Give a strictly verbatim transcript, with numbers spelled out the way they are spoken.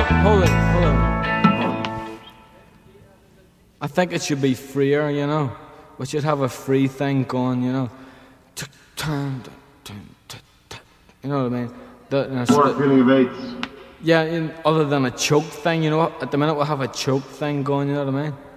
hold it, hold it. I think it should be freer, you know. We should have a free thing going, you know. You know what I mean? The, you know, More so feeling of eights. yeah, in, other than a choke thing, you know. At the minute we have a choke thing going, you know what I mean?